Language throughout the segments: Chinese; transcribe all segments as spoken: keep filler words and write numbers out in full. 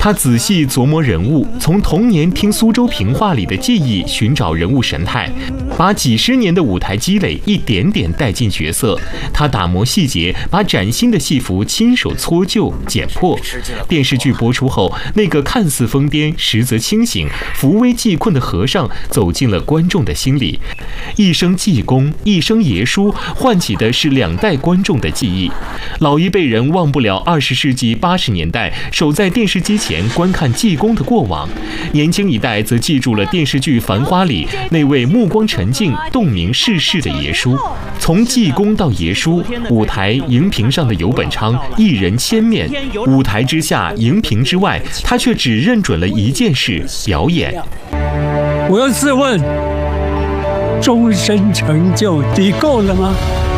他仔细琢磨人物，从童年听苏州评话里的记忆寻找人物神态，把几十年的舞台积累一点点带进角色。他打磨细节，把崭新的戏服亲手搓旧剪破。电视剧播出后，那个看似疯癫实则清醒、扶危济困的和尚走进了观众的心里。一声济公，一声爷叔，唤起的是两代观众的记忆。老一辈人忘不了二十世纪八十年代守在电视机前观看济公的过往，年轻一代则记住了电视剧《繁花》里那位目光沉静、洞明世事的爷叔。从济公到爷叔，舞台荧屏上的游本昌一人千面，舞台之下、荧屏之外，他却只认准了一件事：表演。 我要自问，终身成就你够了吗？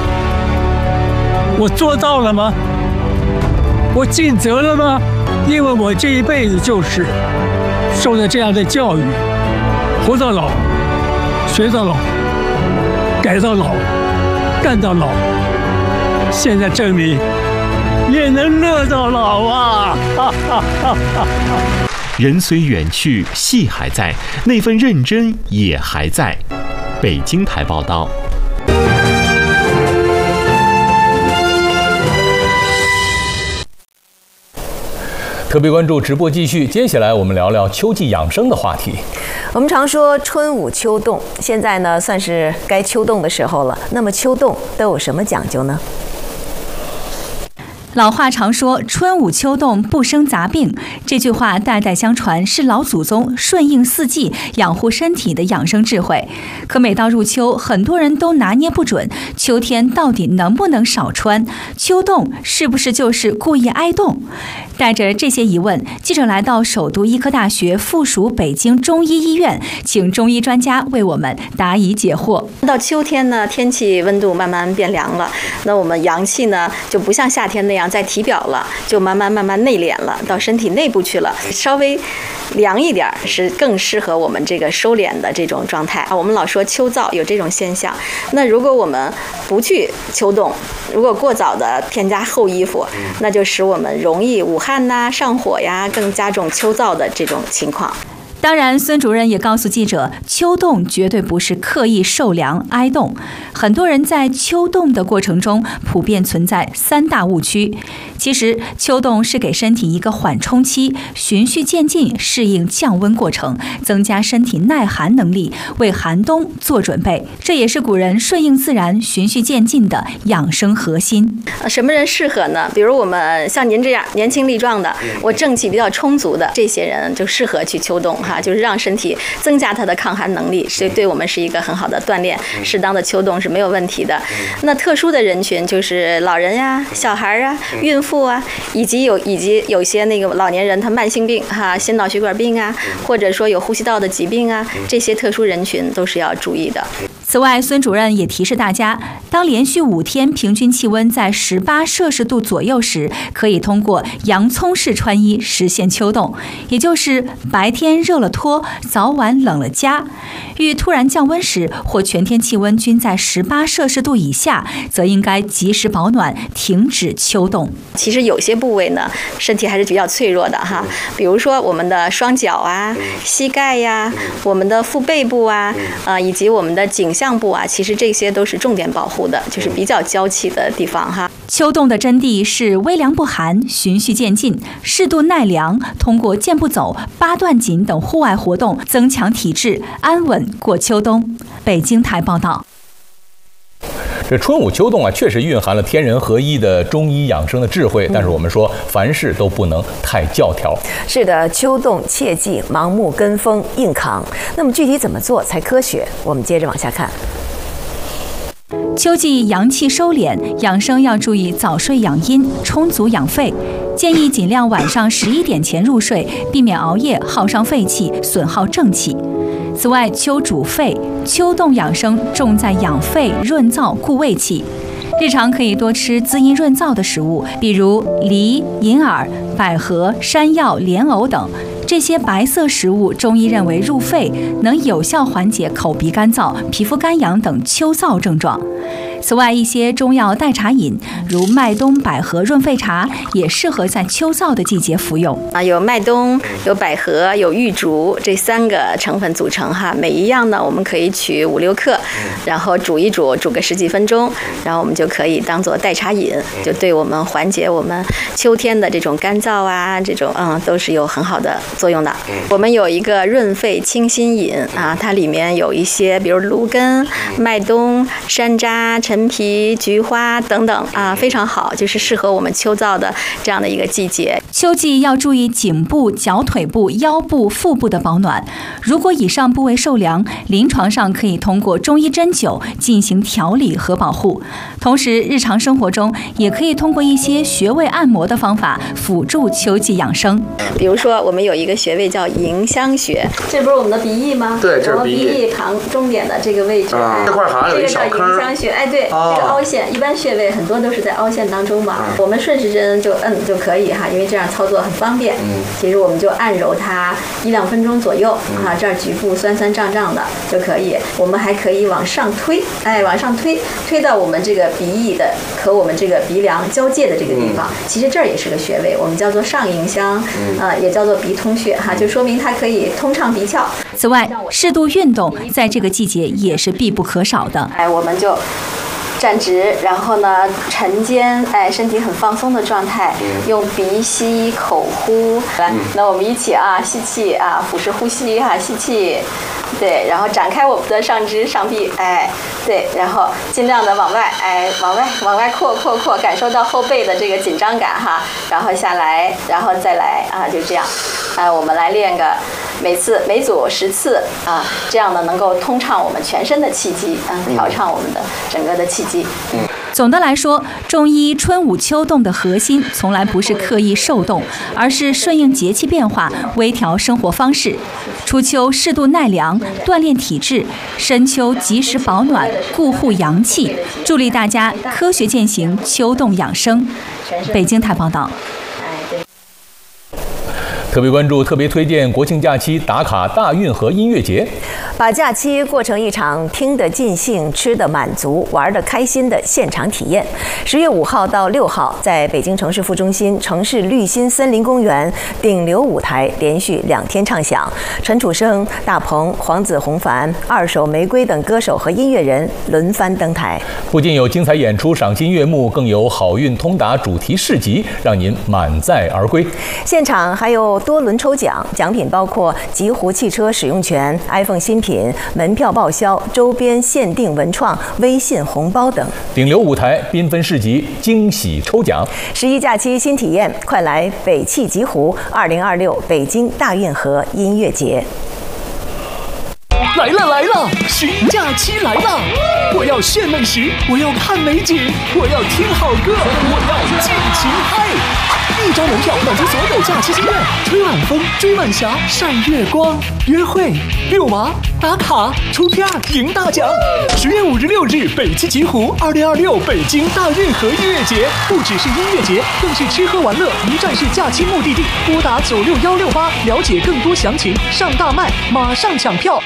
我做到了吗？我尽责了吗？因为我这一辈子就是受了这样的教育，活到老，学到老，改到老，干到老。现在证明也能乐到老啊！哈哈哈哈人虽远去，戏还在，那份认真也还在。北京台报道。 特别关注直播继续，接下来我们聊聊秋季养生的话题。 我们常说春捂秋冻，现在呢算是该秋冻的时候了。那么秋冻都有什么讲究呢？ 老话常说春捂秋冻不生杂病，这句话代代相传，是老祖宗顺应四季养护身体的养生智慧。可每到入秋，很多人都拿捏不准秋天到底能不能少穿，秋冻是不是就是故意挨冻？带着这些疑问，记者来到首都医科大学附属北京中医医院，请中医专家为我们答疑解惑。 到秋天呢，天气温度慢慢变凉了，那我们阳气呢就不像夏天那样在体表了，就慢慢慢慢内敛了，到身体内部去了，稍微凉一点是更适合我们这个收敛的这种状态。我们老说秋燥有这种现象，那如果我们不去秋冻，如果过早的添加厚衣服，那就使我们容易捂汗呐、上火呀，更加重秋燥的这种情况。 当然，孙主任也告诉记者，秋冻绝对不是刻意受凉挨冻。很多人在秋冻的过程中，普遍存在三大误区。其实，秋冻是给身体一个缓冲期，循序渐进适应降温过程，增加身体耐寒能力，为寒冬做准备。这也是古人顺应自然、循序渐进的养生核心。 什么人适合呢？比如我们像您这样年轻力壮的，我正气比较充足的这些人，就适合去秋冻哈。就是让身体增加它的抗寒能力，所以对我们是一个很好的锻炼。适当的秋冻是没有问题的。那特殊的人群就是老人呀、小孩啊、孕妇啊，以及有以及有些那个老年人他慢性病哈，心脑血管病啊，或者说有呼吸道的疾病啊，这些特殊人群都是要注意的。 此外，孙主任也提示大家，当连续五天平均气温在十八摄氏度左右时，可以通过洋葱式穿衣实现秋冻，也就是白天热了脱，早晚冷了加。遇突然降温时，或全天气温均在十八摄氏度以下，则应该及时保暖，停止秋冻。 其实有些部位呢，身体还是比较脆弱的哈，比如说我们的双脚啊、膝盖呀、我们的腹背部啊，呃，以及我们的颈项部啊，其实这些都是重点保护的，就是比较娇气的地方哈。 秋冻的真谛是微凉不寒，循序渐进，适度耐凉，通过健步走、八段锦等户外活动增强体质，安稳过秋冬。北京台报道。 这春捂秋冻啊，确实蕴含了天人合一的中医养生的智慧。但是我们说，凡事都不能太教条。 是的，秋冻切忌盲目跟风硬扛。那么具体怎么做才科学？我们接着往下看。 秋季阳气收敛，养生要注意早睡养阴，充足养肺。建议尽量晚上十一点前入睡，避免熬夜耗伤肺气，损耗正气。此外，秋主肺，秋冻养生重在养肺、润燥、固胃气。日常可以多吃滋阴润燥的食物，比如梨、银耳、百合、山药、莲藕等。这些白色食物，中医认为入肺，能有效缓解口鼻干燥、皮肤干痒等秋燥症状。 此外，一些中药代茶饮，如麦冬、百合润肺茶，也适合在秋燥的季节服用。 啊，有麦冬、有百合、有玉竹这三个成分组成哈，每一样呢，我们可以取五六克，然后煮一煮，煮个十几分钟，然后我们就可以当做代茶饮，就对我们缓解我们秋天的这种干燥啊，这种嗯，都是有很好的作用的。我们有一个润肺清心饮啊，它里面有一些，比如芦根、麦冬、山楂、陈皮、菊花等等啊，非常好，就是适合我们秋燥的这样的一个季节。 秋季要注意颈部、脚腿部、腰部、腹部的保暖。如果以上部位受凉，临床上可以通过中医针灸进行调理和保护。同时，日常生活中也可以通过一些穴位按摩的方法辅助秋季养生。 比如说，我们有一个穴位叫迎香穴，这不是我们的鼻翼吗？ 对，这是鼻翼。 鼻翼旁中点的这个位置， 啊，这块好像有一小坑。 这个叫迎香穴，哎，对， 哦、 这个凹陷，一般穴位很多都是在凹陷当中嘛。嗯、我们顺时针就摁就可以哈，因为这样操作很方便。嗯，其实我们就按揉它一两分钟左右，嗯、哈，这儿局部酸酸胀胀的就可以。我们还可以往上推，哎，往上推，推到我们这个鼻翼的和我们这个鼻梁交界的这个地方。嗯、其实这儿也是个穴位，我们叫做上迎香，嗯、呃，也叫做鼻通穴哈，就说明它可以通畅鼻窍。 此外，适度运动在这个季节也是必不可少的。 哎，我们就站直，然后呢沉肩，哎，身体很放松的状态，用鼻吸口呼。来，那我们一起啊，吸气啊，腹式呼吸哈、啊，吸气，对，然后展开我们的上肢上臂，哎，对，然后尽量的往外，哎，往外往外扩扩扩，感受到后背的这个紧张感哈，然后下来，然后再来啊，就这样，哎，我们来练个。每次每组十次啊，这样呢能够通畅我们全身的气机，啊，调畅我们的整个的气机。嗯。 总的来说，中医春捂秋冻的核心从来不是刻意受冻，而是顺应节气变化，微调生活方式。初秋适度耐凉，锻炼体质；深秋及时保暖，固护阳气，助力大家科学践行秋冻养生。北京台报道。 特别关注、特别推荐国庆假期打卡大运河音乐节， 把假期过成一场听得尽兴、吃得满足、玩得开心的现场体验。十月五号到六号，在北京城市副中心城市绿心森林公园顶流舞台连续两天唱响，陈楚生、大鹏、黄子弘凡、二手玫瑰等歌手和音乐人轮番登台。 不仅有精彩演出、赏心悦目，更有好运通达主题市集，让您满载而归。 现场还有多轮抽奖，奖品包括极狐汽车使用权、iPhone 新品、门票报销、周边限定文创、微信红包等。 顶流舞台缤纷市集，惊喜抽奖。 十一假期新体验，快来北汽极狐二零二六北京大运河音乐节。 来了来了，寻假期来了！我要炫美食，我要看美景，我要听好歌，我要尽情嗨！一张门票满足所有假期心愿，吹晚风，追晚霞，晒月光，约会、遛娃、打卡、出片、赢大奖。十月五日六日，北汽极狐二零二六北京大运河音乐节，不只是音乐节，更是吃喝玩乐一站式假期目的地。拨打九六幺六八，了解更多详情。上大麦，马上抢票。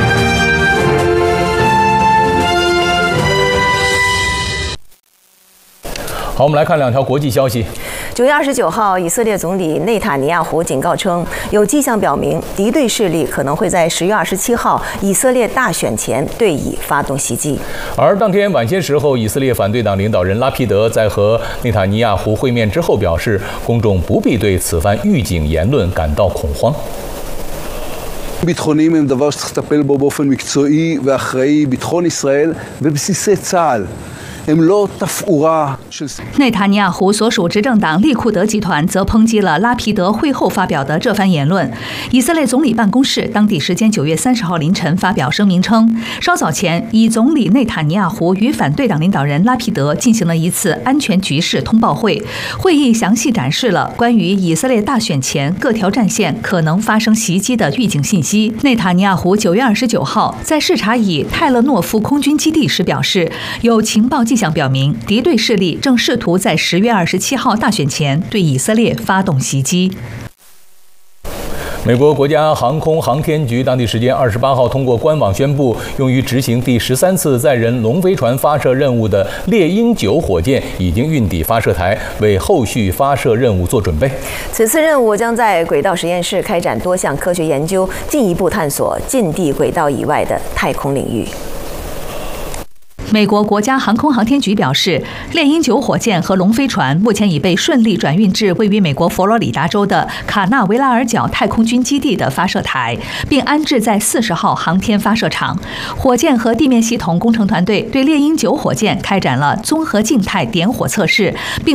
好，我们来看两条国际消息。 九月二十九号，以色列总理内塔尼亚胡警告称，有迹象表明敌对势力可能会在十月二十七号以色列大选前对以发动袭击。 而当天晚些时候，以色列反对党领导人拉皮德在和内塔尼亚胡会面之后表示，公众不必对此番预警言论感到恐慌。 ביטחוניים הם דבר שצריך לטפל בו באופן מקצועי ואחראי. ביטחון ישראל ובסיסי צה"ל הם לא תפאורה של 内塔尼亚胡所属执政党利库德集团则抨击了拉皮德会后发表的这番言论。以色列总理办公室当地时间九月三十号凌晨发表声明称，稍早前以总理内塔尼亚胡与反对党领导人拉皮德进行了一次安全局势通报会，会议详细展示了关于以色列大选前各条战线可能发生袭击的预警信息。内塔尼亚胡九月二十九号在视察以泰勒诺夫空军基地时表示，有情报迹象表明敌对势力正试图在十月二十七号大选前对以色列发动袭击。 美国国家航空航天局当地时间二十八号通过官网宣布，用于执行第十三次载人龙飞船发射任务的猎鹰九火箭已经运抵发射台，为后续发射任务做准备。 此次任务将在轨道实验室开展多项科学研究，进一步探索近地轨道以外的太空领域。 美国国家航空航天局表示，猎鹰九火箭和龙飞船目前已被顺利转运至位于美国佛罗里达州的卡纳维拉尔角太空军基地的发射台，并安置在四十号航天发射场。火箭和地面系统工程团队对猎鹰九火箭开展了综合静态点火测试，并